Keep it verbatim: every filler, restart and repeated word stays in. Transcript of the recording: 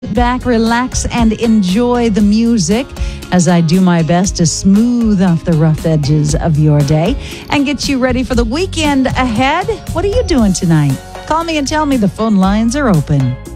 Back, relax, and enjoy the music as I do my best to smooth off the rough edges of your day and get you ready for the weekend ahead. What are you doing tonight? Call me and tell me. The phone lines are open.